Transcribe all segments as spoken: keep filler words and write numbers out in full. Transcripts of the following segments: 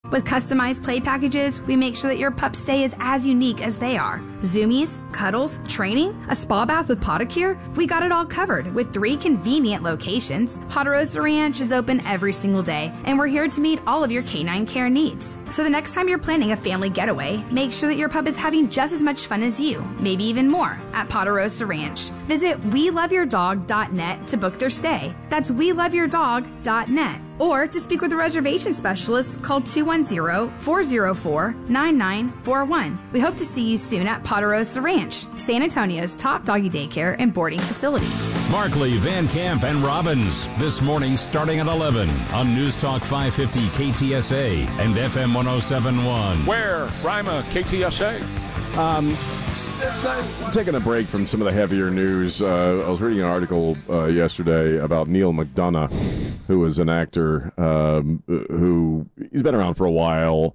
With customized play packages, we make sure that your pup's stay is as unique as they are. Zoomies, cuddles, training, a spa bath with Podicure, we got it all covered with three convenient locations. Ponderosa Ranch is open every single day, and we're here to meet all of your canine care needs. So the next time you're planning a family getaway, make sure that your pup is having just as much fun as you, maybe even more, at Ponderosa Ranch. Visit we love your dog dot net to book their stay. That's we love your dog dot net. Or to speak with a reservation specialist, call two one zero, four zero four, nine nine four one. We hope to see you soon at Ponderosa Ranch, San Antonio's top doggy daycare and boarding facility. Markley, Van Camp, and Robbins. This morning starting at eleven on News Talk five fifty K T S A and F M one oh seven point one. Where? Rima, K T S A. Um... Taking a break from some of the heavier news, uh, I was reading an article uh, yesterday about Neil McDonough, who is an actor um, who he's been around for a while.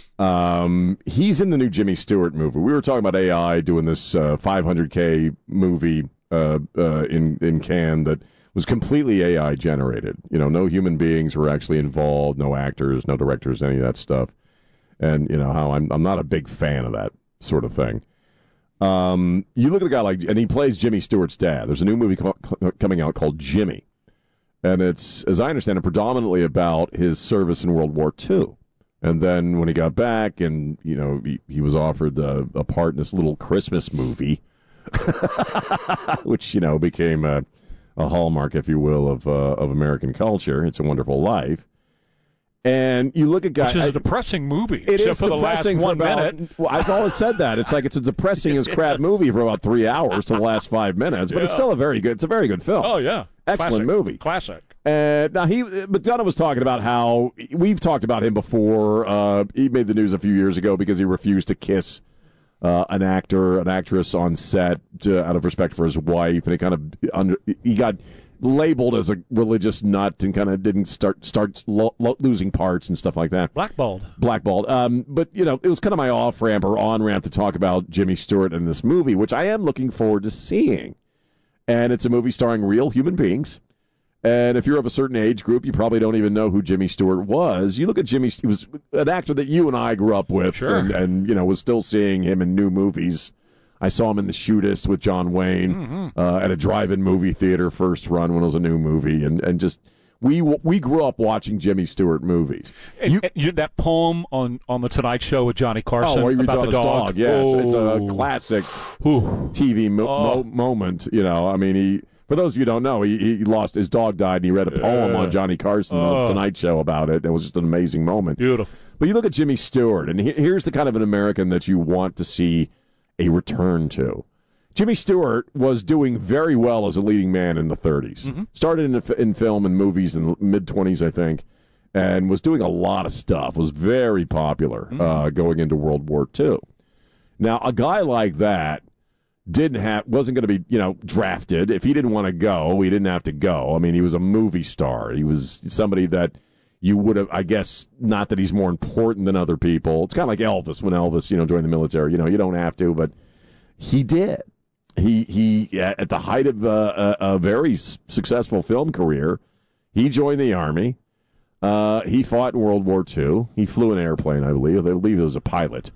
Um, he's in the new Jimmy Stewart movie. We were talking about A I doing this uh, five hundred K movie uh, uh, in in Cannes that was completely A I generated. You know, no human beings were actually involved, no actors, no directors, any of that stuff. And you know how I'm I'm not a big fan of that sort of thing. Um, you look at a guy like, and he plays Jimmy Stewart's dad. There's a new movie co- coming out called Jimmy, and it's, as I understand it, predominantly about his service in World War Two. And then when he got back, and you know, he, he was offered a, a part in this little Christmas movie, which you know became a, a hallmark, if you will, of uh, of American culture. It's a Wonderful Life. And you look at guys, which is a depressing movie. It is for depressing the last for one about. minute. Well, I've always said that it's like it's a depressing as crap Yes. movie for about three hours to the last five minutes, but Yeah. it's still a very good. It's a very good film. Oh yeah, excellent Classic. movie, Classic. Uh, now he, McDonough was talking about how we've talked about him before. Uh, he made the news a few years ago because he refused to kiss uh, an actor, an actress on set to, out of respect for his wife, and he kind of under, he got labeled as a religious nut and kind of didn't start start lo- lo- losing parts and stuff like that. Blackballed. Blackballed. Um, but, you know, it was kind of my off-ramp or on-ramp to talk about Jimmy Stewart in this movie, which I am looking forward to seeing. And it's a movie starring real human beings. And if you're of a certain age group, you probably don't even know who Jimmy Stewart was. You look at Jimmy, he was an actor that you and I grew up with. Sure. And, and you know, was still seeing him in new movies. I saw him in The Shootist with John Wayne mm-hmm. uh, at a drive-in movie theater first run when it was a new movie, and, and just we we grew up watching Jimmy Stewart movies. And, you, and you, that poem on, on the Tonight Show with Johnny Carson oh, where he about the his dog. dog. Yeah, oh. it's, it's a classic Ooh. T V mo- oh. mo- moment. You know, I mean, he. For those of you who don't know, he, he lost his dog died, and he read a poem yeah. on Johnny Carson oh. on the Tonight Show about it. It was just an amazing moment. Beautiful. But you look at Jimmy Stewart, and he, here's the kind of an American that you want to see a return to. Jimmy Stewart was doing very well as a leading man in the thirties. Mm-hmm. Started in, in film and movies in the mid-twenties, I think, and was doing a lot of stuff. Was very popular mm-hmm. uh, going into World War Two. Now, a guy like that didn't have wasn't going to be you know drafted. If he didn't want to go, he didn't have to go. I mean, he was a movie star. He was somebody that you would have, I guess, not that he's more important than other people. It's kind of like Elvis when Elvis, you know, joined the military. You know, you don't have to, but he did. He he at the height of uh, a, a very successful film career, he joined the Army. Uh, he fought in World War Two. He flew an airplane, I believe. I believe he was a pilot,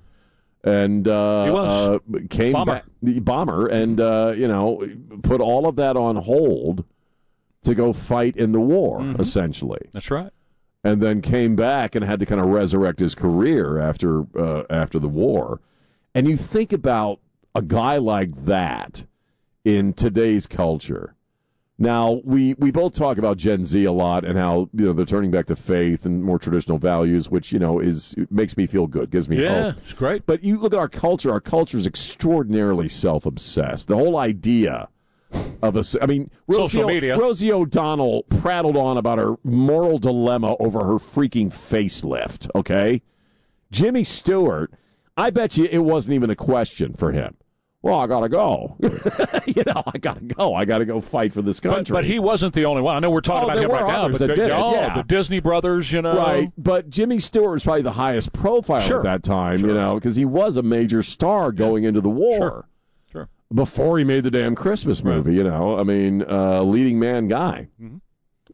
and uh, he was. Uh, came bomber. back the bomber, and uh, you know put all of that on hold to go fight in the war, mm-hmm. essentially. That's right. And then came back and had to kind of resurrect his career after uh, after the war. And you think about a guy like that in today's culture. Now, we, we both talk about Gen Z a lot and how, you know, they're turning back to faith and more traditional values, which, you know, is makes me feel good, gives me yeah, hope. It's great. But you look at our culture, our culture is extraordinarily self-obsessed. The whole idea of a, I mean, Rosie, social media. Rosie O'Donnell prattled on about her moral dilemma over her freaking facelift, okay? Jimmy Stewart, I bet you it wasn't even a question for him. Well, I got to go. you know, I got to go. I got to go fight for this country. But, but he wasn't the only one. I know we're talking oh, about him right now. But But that did oh, it, yeah. the Disney brothers, you know. Right. But Jimmy Stewart was probably the highest profile sure. at that time, sure. you know, because he was a major star going yeah. into the war. Sure. Sure. Before he made the damn Christmas movie, right. you know. I mean, uh, leading man guy. Mm-hmm.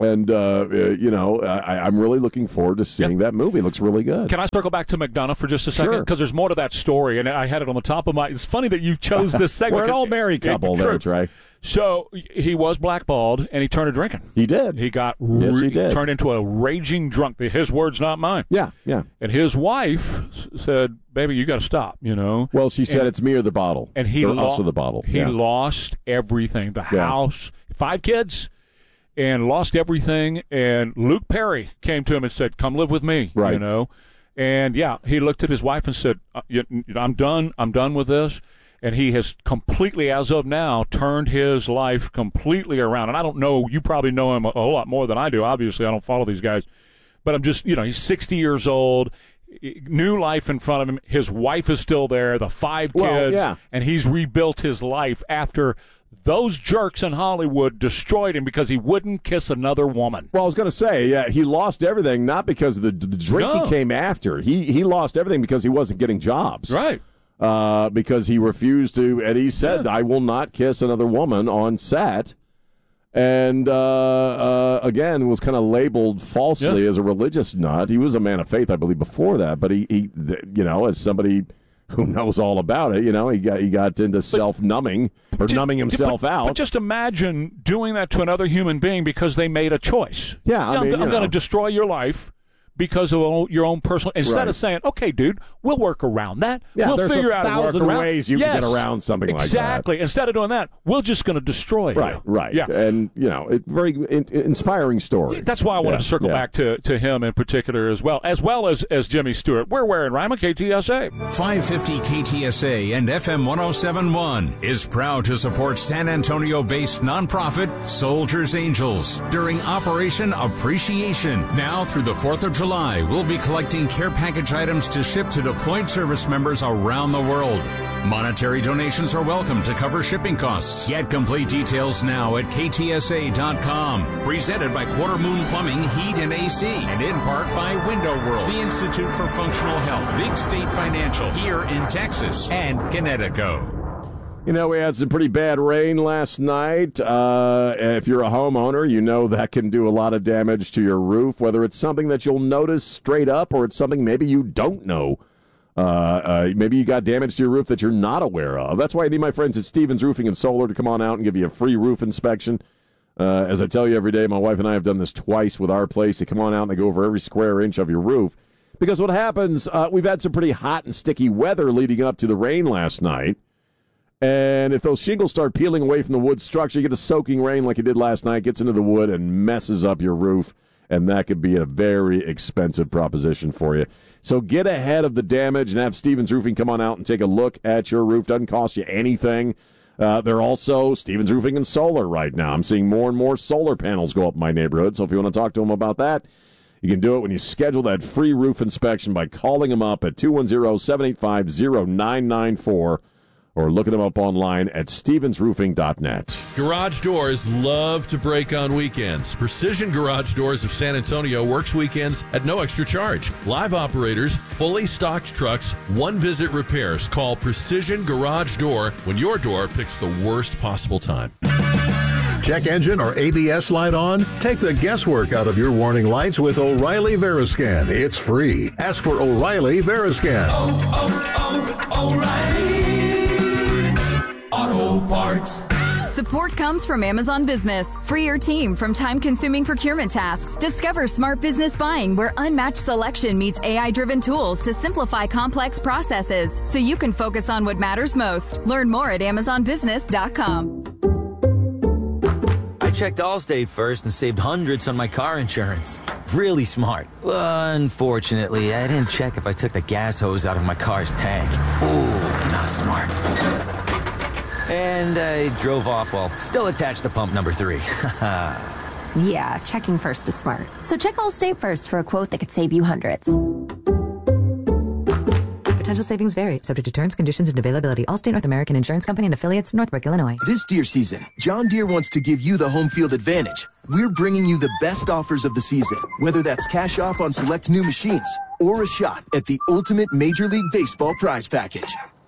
And, uh, uh, you know, I, I'm really looking forward to seeing yeah. that movie. It looks really good. Can I circle back to McDonough for just a second? Because sure. there's more to that story, and I had it on the top of my... It's funny that you chose this segment. We're an all married couple there, Trey. So he was blackballed, and he turned to drinking. He did. He got yes, he did. turned into a raging drunk. His words, not mine. Yeah, yeah. And his wife said, "Baby, you got to stop." You know. Well, she said and, it's me or the bottle. And he or lo- us or the bottle. He yeah. lost everything. The yeah. house, five kids, and lost everything. And Luke Perry came to him and said, "Come live with me." Right. You know. And yeah, he looked at his wife and said, "I'm done. I'm done with this." And he has completely, as of now, turned his life completely around. And I don't know, you probably know him a whole lot more than I do. Obviously, I don't follow these guys. But I'm just, you know, he's sixty years old, new life in front of him. His wife is still there, the five kids, well, yeah. and he's rebuilt his life after those jerks in Hollywood destroyed him because he wouldn't kiss another woman. Well, I was going to say, yeah, he lost everything, not because of the, the drink no. he came after. He, he lost everything because he wasn't getting jobs. Right. Uh, because he refused to, and he said, yeah. I will not kiss another woman on set. And, uh, uh, again, was kind of labeled falsely yeah. as a religious nut. He was a man of faith, I believe, before that. But he, he you know, as somebody who knows all about it, you know, he got he got into self-numbing or just, numbing himself but, out. But just imagine doing that to another human being because they made a choice. Yeah, I you know, mean, I'm, I'm going to know. destroy your life because of your own personal. Instead right. of saying, "Okay, dude, we'll work around that. Yeah, we'll there's figure a out thousand a workaround." ways you yes, can get around something exactly. like that. Exactly. Instead of doing that, we're just going to destroy right, you. Right, Yeah. And, you know, it very in, inspiring story. That's why I wanted yeah. to circle yeah. back to, to him in particular as well, as well as, as Jimmy Stewart. We're wearing Rima K T S A. five fifty K T S A and F M one oh seven point one is proud to support San Antonio-based nonprofit Soldiers Angels during Operation Appreciation. Now through the fourth of July, we'll be collecting care package items to ship to deployed service members around the world. Monetary donations are welcome to cover shipping costs. Get complete details now at K T S A dot com. Presented by Quarter Moon Plumbing, Heat and A C. And in part by Window World, the Institute for Functional Health, Big State Financial here in Texas, and Connecticut. You know, we had some pretty bad rain last night. Uh, if you're a homeowner, you know that can do a lot of damage to your roof, whether it's something that you'll notice straight up or it's something maybe you don't know. Uh, uh, maybe you got damage to your roof that you're not aware of. That's why I need my friends at Stevens Roofing and Solar to come on out and give you a free roof inspection. Uh, as I tell you every day, my wife and I have done this twice with our place. They come on out and they go over every square inch of your roof. Because what happens, uh, we've had some pretty hot and sticky weather leading up to the rain last night. And if those shingles start peeling away from the wood structure, you get a soaking rain like you did last night, gets into the wood and messes up your roof. And that could be a very expensive proposition for you. So get ahead of the damage and have Stevens Roofing come on out and take a look at your roof. Doesn't cost you anything. Uh, they're also Stevens Roofing and Solar right now. I'm seeing more and more solar panels go up in my neighborhood. So if you want to talk to them about that, you can do it when you schedule that free roof inspection by calling them up at two one zero, seven eight five, zero nine nine four. Or looking them up online at stevens roofing dot net. Garage Doors love to break on weekends. Precision Garage Doors of San Antonio works weekends at no extra charge. Live operators, fully stocked trucks, one-visit repairs. Call Precision Garage Door when your door picks the worst possible time. Check engine or A B S light on? Take the guesswork out of your warning lights with O'Reilly Veriscan. It's free. Ask for O'Reilly Veriscan. Oh, oh, O'Reilly Auto Parts. Support comes from Amazon Business. Free your team from time-consuming procurement tasks. Discover smart business buying where unmatched selection meets A I-driven tools to simplify complex processes so you can focus on what matters most. Learn more at amazon business dot com. I checked Allstate first and saved hundreds on my car insurance. Really smart. Unfortunately, I didn't check if I took the gas hose out of my car's tank. Ooh, not smart. And I drove off while still attached to pump number three. Yeah, checking first is smart. So check Allstate first for a quote that could save you hundreds. Potential savings vary, subject to terms, conditions, and availability. Allstate North American Insurance Company and affiliates, Northbrook, Illinois. This deer season, John Deere wants to give you the home field advantage. We're bringing you the best offers of the season, whether that's cash off on select new machines or a shot at the ultimate Major League Baseball prize package.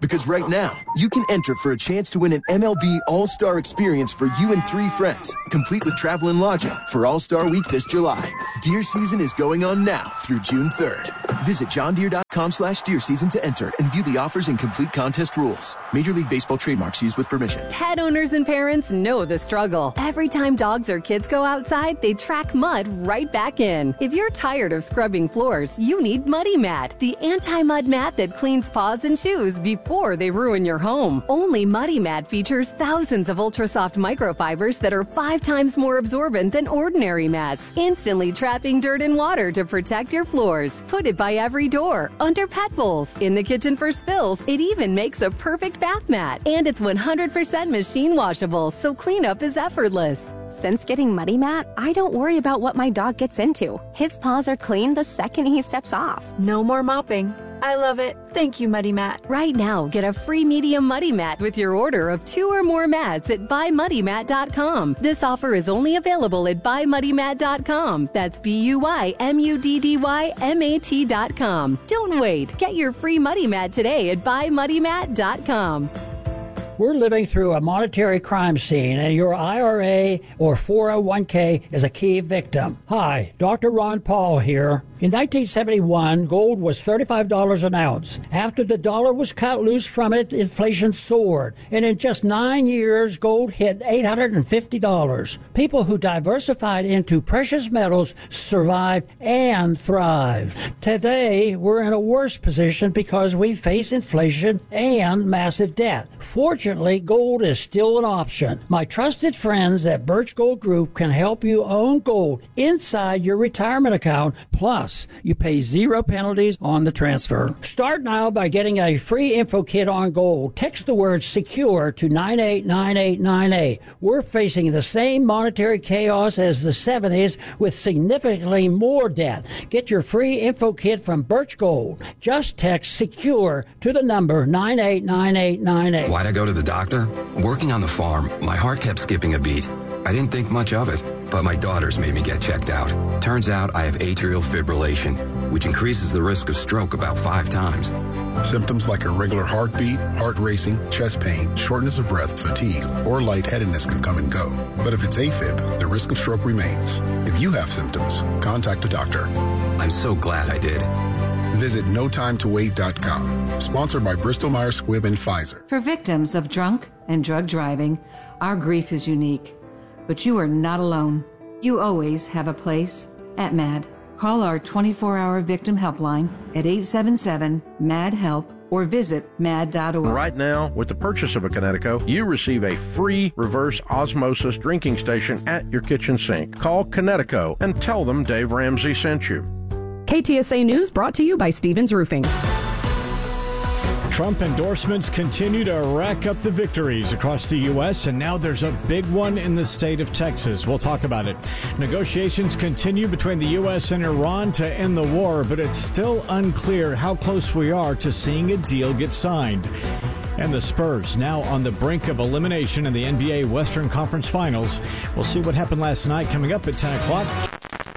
Because right now, you can enter for a chance to win an M L B All-Star experience for you and three friends, complete with travel and lodging for All-Star Week this July. Deer season is going on now through June third. Visit johndeere.com slash deer season to enter and view the offers and complete contest rules. Major League Baseball trademarks used with permission. Pet owners and parents know the struggle. Every time dogs or kids go outside, they track mud right back in. If you're tired of scrubbing floors, you need Muddy Mat, the anti-mud mat that cleans paws and shoes before they ruin your home. Only Muddy Mat features thousands of ultra-soft microfibers that are five times more absorbent than ordinary mats, instantly trapping dirt and water to protect your floors. Put it by every door, under pet bowls, in the kitchen for spills. It even makes a perfect bath mat. And it's one hundred percent machine washable, so cleanup is effortless. Since getting Muddy Mat, I don't worry about what my dog gets into. His paws are clean the second he steps off. No more mopping. I love it. Thank you, Muddy Mat. Right now, get a free medium Muddy Mat with your order of two or more mats at buy muddy mat dot com. This offer is only available at buy muddy mat dot com. That's B U Y M U D D Y M A T dot com. Don't wait. Get your free Muddy Mat today at buy muddy mat dot com. We're living through a monetary crime scene, and your I R A or four oh one k is a key victim. Hi, Doctor Ron Paul here. In nineteen seventy-one, gold was thirty-five dollars an ounce. After the dollar was cut loose from it, inflation soared. And in just nine years, gold hit eight hundred fifty dollars. People who diversified into precious metals survived and thrived. Today, we're in a worse position because we face inflation and massive debt. Fortunately, gold is still an option. My trusted friends at Birch Gold Group can help you own gold inside your retirement account. Plus, you pay zero penalties on the transfer. Start now by getting a free info kit on gold. Text the word SECURE to nine eight nine eight nine eight. We're facing the same monetary chaos as the seventies with significantly more debt. Get your free info kit from Birch Gold. Just text SECURE to the number nine eight nine eight nine eight. Why'd I go to the doctor? Working on the farm, my heart kept skipping a beat. I didn't think much of it, but my daughters made me get checked out. Turns out I have atrial fibrillation, which increases the risk of stroke about five times. Symptoms like irregular heartbeat, heart racing, chest pain, shortness of breath, fatigue, or lightheadedness can come and go. But if it's AFib, the risk of stroke remains. If you have symptoms, contact a doctor. I'm so glad I did. Visit no time to wait dot com. Sponsored by Bristol Myers Squibb and Pfizer. For victims of drunk and drug driving, our grief is unique. But you are not alone. You always have a place at MAD. Call our twenty-four hour victim helpline at eight seven seven M A D HELP or visit mad dot org. Right now, with the purchase of a Connecticut, you receive a free reverse osmosis drinking station at your kitchen sink. Call Connecticut and tell them Dave Ramsey sent you. K T S A News brought to you by Stevens Roofing. Trump endorsements continue to rack up the victories across the U S, and now there's a big one in the state of Texas. We'll talk about it. Negotiations continue between the U S and Iran to end the war, but it's still unclear how close we are to seeing a deal get signed. And the Spurs now on the brink of elimination in the N B A Western Conference Finals. We'll see what happened last night coming up at ten o'clock.